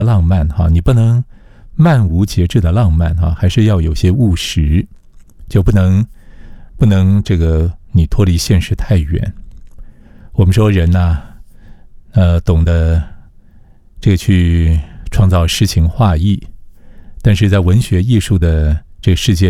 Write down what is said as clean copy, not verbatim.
浪漫哈，你不能漫无节制的浪漫哈，还是要有些务实，就不能这个你脱离现实太远。我们说人呐，懂得这个去创造诗情画意，但是在文学艺术的这个世界